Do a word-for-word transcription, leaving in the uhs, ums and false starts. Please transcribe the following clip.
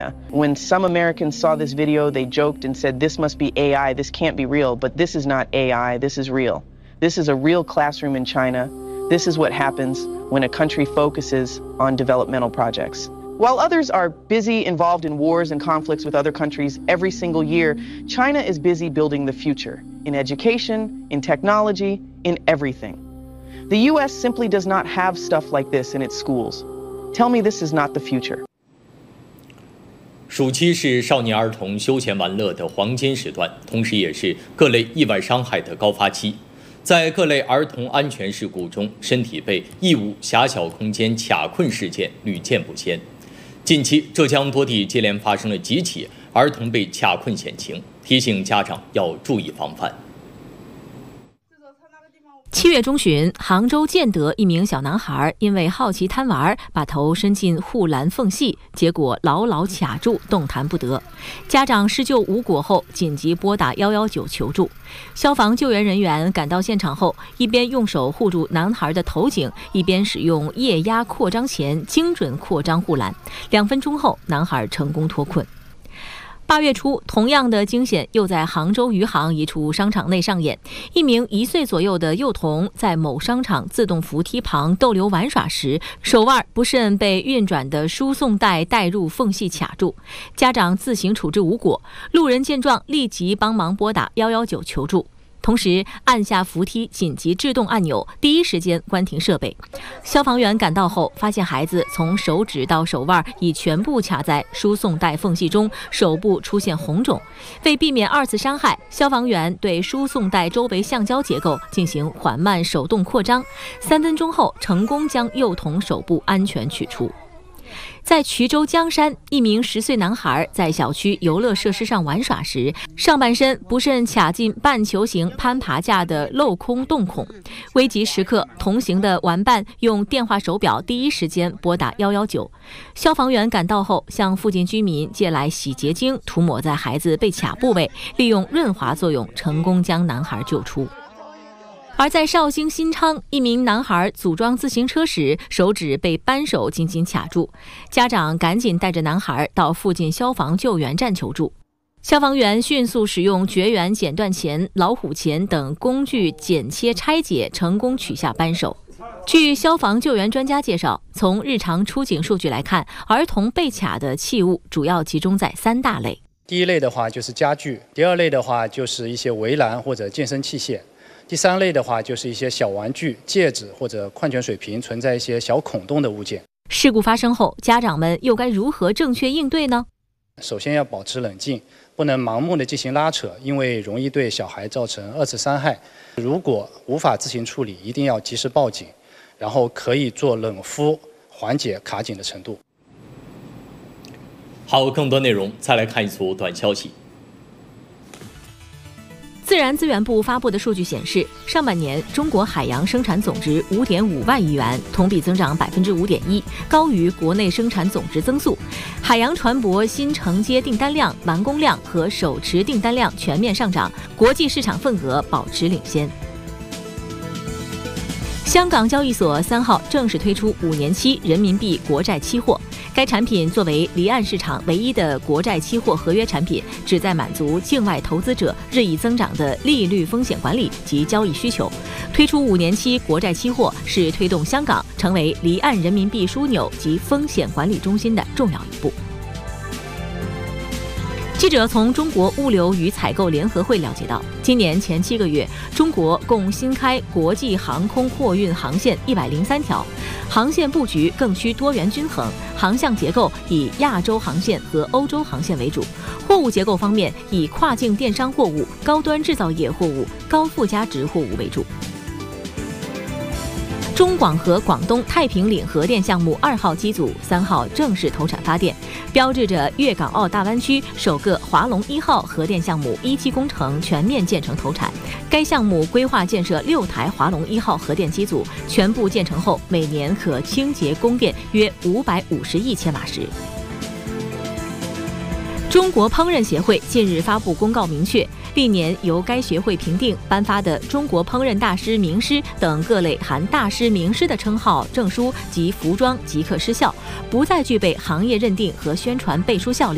When some Americans saw this video, they joked and said, "This must be A I, this can't be real," but this is not A I, this is real. This is a real classroom in China. This is what happens when a country focuses on developmental projects. While others are busy involved in wars and conflicts with other countries every single year, China is busy building the future in education, in technology, in everything. The U S simply does not have stuff like this in its schools. Tell me this is not the future. 暑期是少年儿童休闲玩乐的黄金时段，同时也是各类意外伤害的高发期。在各类儿童安全事故中，身体被异物狭小空间卡困事件屡见不鲜。近期，浙江多地接连发生了几起儿童被卡困险情，提醒家长要注意防范。 七月中旬，杭州建德一名小男孩因为好奇贪玩，把头伸进护栏缝隙，结果牢牢卡住，动弹不得。家长施救无果后，紧急拨打一一九求助。消防救援人员赶到现场后，一边用手护住男孩的头颈，一边使用液压扩张钳精准扩张护栏。两分钟后，男孩成功脱困。 八月初，同样的惊险又在杭州余杭一处商场内上演。一名一岁左右的幼童在某商场自动扶梯旁逗留玩耍时，手腕不慎被运转的输送带带入缝隙卡住。家长自行处置无果，路人见状立即帮忙拨打一一九求助。 同时，按下扶梯紧急制动按钮，第一时间关停设备。消防员赶到后，发现孩子从手指到手腕已全部卡在输送带缝隙中，手部出现红肿。为避免二次伤害，消防员对输送带周围橡胶结构进行缓慢手动扩张，三分钟后成功将幼童手部安全取出。 在衢州江山，一名十岁男孩在小区游乐设施上玩耍时，上半身不慎卡进半球形攀爬架的镂空洞孔。危急时刻，同行的玩伴用电话手表第一时间拨打一一九。消防员赶到后，向附近居民借来洗洁精，涂抹在孩子被卡部位，利用润滑作用，成功将男孩救出。 而在绍兴新昌，一名男孩组装自行车时，手指被扳手紧紧卡住，家长赶紧带着男孩到附近消防救援站求助。消防员迅速使用绝缘剪断钳、老虎钳等工具剪切拆解，成功取下扳手。据消防救援专家介绍，从日常出警数据来看，儿童被卡的器物主要集中在三大类。 第一类的话就是家具，第二类的话就是一些围栏或者健身器械。 第三类的话，就是一些小玩具、戒指或者矿泉水瓶存在一些小孔洞的物件。 事故发生后，家长们又该如何正确应对呢？ 首先要保持冷静，不能盲目的进行拉扯，因为容易对小孩造成二次伤害。如果无法自行处理，一定要及时报警，然后可以做冷敷，缓解卡紧的程度。 好，更多内容再来看一组短消息。 自然资源部发布的数据显示，上半年中国海洋生产总值五点五万亿元，同比增长百分之五点一，高于国内生产总值增速。海洋船舶新承接订单量、完工量和手持订单量全面上涨，国际市场份额保持领先。 香港交易所三号正式推出五年期人民币国债期货。该产品作为离岸市场唯一的国债期货合约产品，旨在满足境外投资者日益增长的利率风险管理及交易需求。推出五年期国债期货是推动香港成为离岸人民币枢纽及风险管理中心的重要一步。 记者从中国物流与采购联合会了解到，今年前七个月，中国共新开国际航空货运航线一百零三条，航线布局更趋多元均衡，航向结构以亚洲航线和欧洲航线为主，货物结构方面以跨境电商货物、高端制造业货物、高附加值货物为主。 中广核广东太平岭核电项目二号机组三号正式投产发电，标志着粤港澳大湾区首个华龙一号核电项目一期工程全面建成投产。该项目规划建设六台华龙一号核电机组，全部建成后，每年可清洁供电约五百五十亿千瓦时。 中国烹饪协会近日发布公告，明确历年由该协会评定颁发的中国烹饪大师、名师等各类含大师、名师的称号、证书及服装即刻失效，不再具备行业认定和宣传背书效力。